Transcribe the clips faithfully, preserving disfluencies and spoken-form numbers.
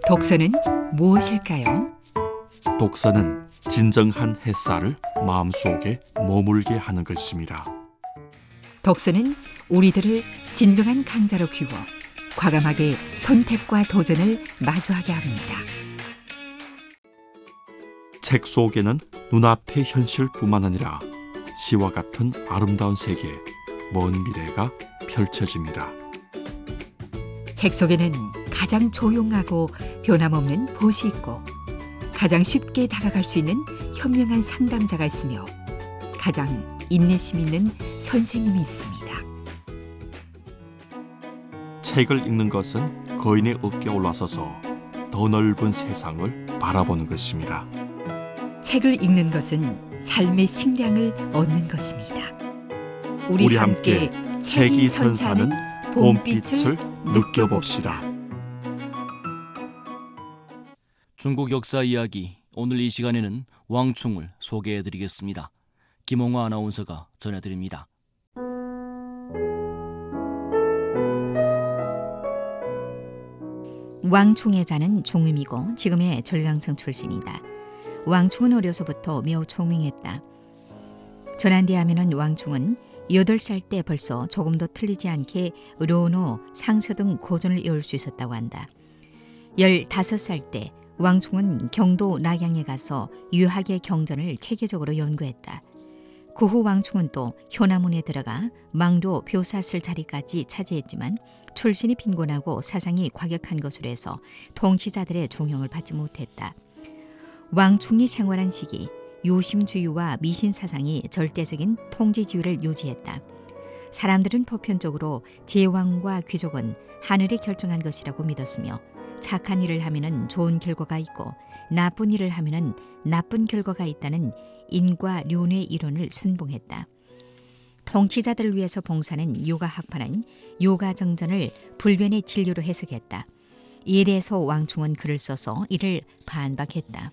독서는 무엇일까요? 독서는 진정한 햇살을 마음속에 머물게 하는 것입니다. 독서는 우리들을 진정한 강자로 키워 과감하게 선택과 도전을 마주하게 합니다. 책 속에는 눈앞의 현실뿐만 아니라 시와 같은 아름다운 세계, 먼 미래가 펼쳐집니다. 책 속에는 가장 조용하고 변함없는 보시 있고 가장 쉽게 다가갈 수 있는 현명한 상담자가 있으며 가장 인내심 있는 선생님이 있습니다. 책을 읽는 것은 거인의 어깨에 올라서서 더 넓은 세상을 바라보는 것입니다. 책을 읽는 것은 삶의 식량을 얻는 것입니다. 우리, 우리 함께 함께 책이 선사하는 봄빛을 느껴봅시다. 중국 역사 이야기, 오늘 이 시간에는 왕충을 소개해드리겠습니다. 김홍화 아나운서가 전해드립니다. 왕충의 자는 종임이고 지금의 절강청 출신이다. 왕충은 어려서부터 매우 총명했다. 전한대 하면은 왕충은 여덟 살 때 벌써 조금도 틀리지 않게 론호, 상서 등 고전을 외울 수 있었다고 한다. 열다섯 살 때 왕충은 경도 낙양에 가서 유학의 경전을 체계적으로 연구했다. 그 후 왕충은 또 효나문에 들어가 망로 묘사 쓸 자리까지 차지했지만 출신이 빈곤하고 사상이 과격한 것으로 해서 통치자들의 종용을 받지 못했다. 왕충이 생활한 시기 유심주의와 미신사상이 절대적인 통치지위를 유지했다. 사람들은 보편적으로 제왕과 귀족은 하늘이 결정한 것이라고 믿었으며 착한 일을 하면은 좋은 결과가 있고 나쁜 일을 하면은 나쁜 결과가 있다는 인과 륜의 이론을 순봉했다. 통치자들을 위해서 봉사는 요가 학파는 요가 정전을 불변의 진리로 해석했다. 이에 대해서 왕충은 글을 써서 이를 반박했다.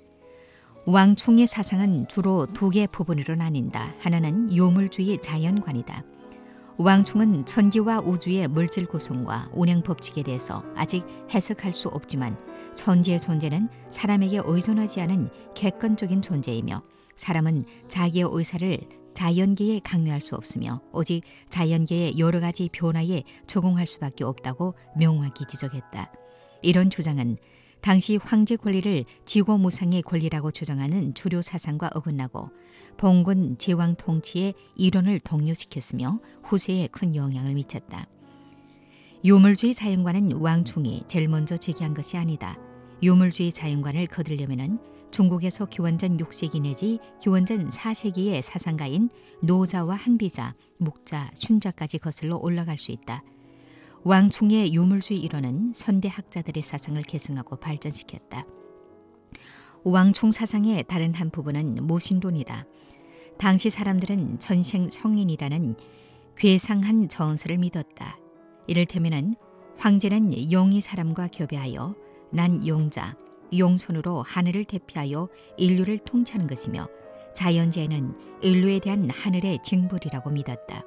왕충의 사상은 주로 두 개 부분으로 나뉜다. 하나는 요물주의 자연관이다. 왕충은 천지와 우주의 물질 구성과 운행 법칙에 대해서 아직 해석할 수 없지만 천지의 존재는 사람에게 의존하지 않은 객관적인 존재이며 사람은 자기의 의사를 자연계에 강요할 수 없으며 오직 자연계의 여러 가지 변화에 적응할 수밖에 없다고 명확히 지적했다. 이런 주장은 당시 황제 권리를 지고무상의 권리라고 주장하는 주류 사상과 어긋나고 봉건 제왕 통치의 이론을 동료시켰으며 후세에 큰 영향을 미쳤다. 요물주의 자연관은 왕충이 제일 먼저 제기한 것이 아니다. 요물주의 자연관을 거두려면 중국에서 기원전 육 세기 내지 기원전 사 세기의 사상가인 노자와 한비자, 묵자, 순자까지 거슬러 올라갈 수 있다. 왕충의 요물주의 이론은 선대 학자들의 사상을 계승하고 발전시켰다. 왕충 사상의 다른 한 부분은 모신론이다. 당시 사람들은 전생 성인이라는 괴상한 전설을 믿었다. 이를테면 황제는 용이 사람과 교배하여 난 용자, 용손으로 하늘을 대피하여 인류를 통치하는 것이며 자연재해는 인류에 대한 하늘의 징벌이라고 믿었다.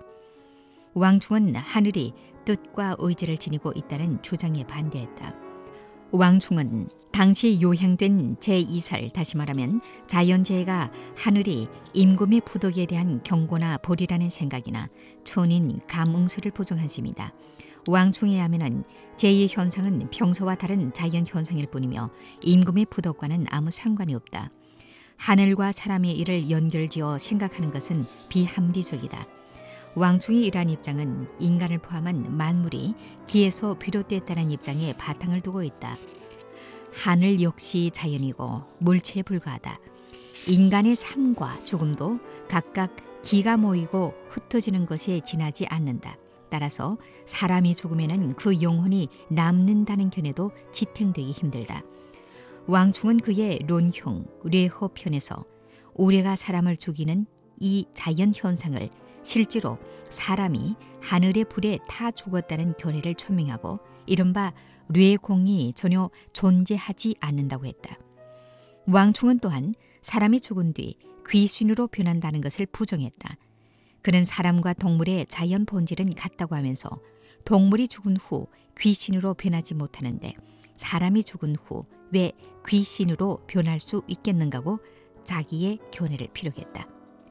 왕충은 하늘이 뜻과 의지를 지니고 있다는 주장에 반대했다. 왕충은 당시 요행된 제이 살, 다시 말하면 자연재해가 하늘이 임금의 부덕에 대한 경고나 벌이라는 생각이나 천인 감응설을 부정한 셈이다. 왕충에 하면은 제이 현상은 평소와 다른 자연 현상일 뿐이며 임금의 부덕과는 아무 상관이 없다. 하늘과 사람의 일을 연결지어 생각하는 것은 비합리적이다. 왕충이 이러한 입장은 인간을 포함한 만물이 기에서 비롯됐다는 입장에 바탕을 두고 있다. 하늘 역시 자연이고 물체에 불과하다. 인간의 삶과 죽음도 각각 기가 모이고 흩어지는 것에 지나지 않는다. 따라서 사람이 죽으면 그 영혼이 남는다는 견해도 지탱되기 힘들다. 왕충은 그의 론형, 뇌호 편에서 우레가 사람을 죽이는 이 자연 현상을 실제로 사람이 하늘의 불에 타 죽었다는 견해를 천명하고 이른바 뇌공이 전혀 존재하지 않는다고 했다. 왕충은 또한 사람이 죽은 뒤 귀신으로 변한다는 것을 부정했다. 그는 사람과 동물의 자연 본질은 같다고 하면서 동물이 죽은 후 귀신으로 변하지 못하는데 사람이 죽은 후 왜 귀신으로 변할 수 있겠는가고 자기의 견해를 피력했다.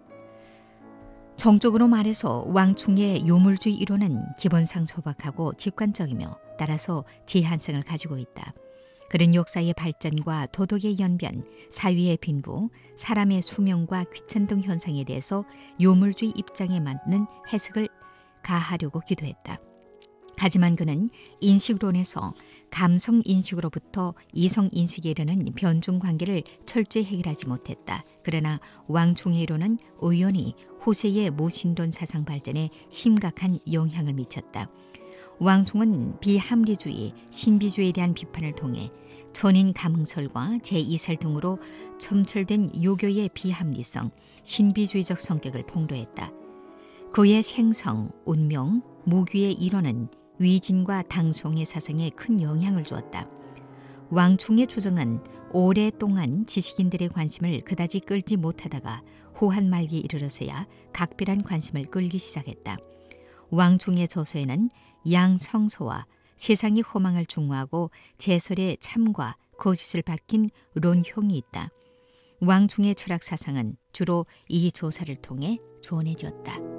정적으로 말해서 왕충의 요물주의 이론은 기본상 소박하고 직관적이며 따라서 제한성을 가지고 있다. 그는 역사의 발전과 도덕의 연변, 사회의 빈부, 사람의 수명과 귀천 등 현상에 대해서 요물주의 입장에 맞는 해석을 가하려고 기도했다. 하지만 그는 인식론에서 감성 인식으로부터 이성 인식에 이르는 변종 관계를 철저히 해결하지 못했다. 그러나 왕충의 이론은 우연히 후세의 무신론 사상 발전에 심각한 영향을 미쳤다. 왕충은 비합리주의, 신비주의에 대한 비판을 통해 천인 가문설과 제이설 등으로 첨철된 유교의 비합리성, 신비주의적 성격을 폭로했다. 그의 생성, 운명, 무귀의 이론은 위진과 당송의 사상에 큰 영향을 주었다. 왕충의 주장은 오랫동안 지식인들의 관심을 그다지 끌지 못하다가 후한 말기에 이르러서야 각별한 관심을 끌기 시작했다. 왕충의 저서에는 양성소와 세상의 호망을 중화하고 제설의 참과 거짓을 밝힌論형이 있다. 왕충의 철학 사상은 주로 이 조사를 통해 전해졌다.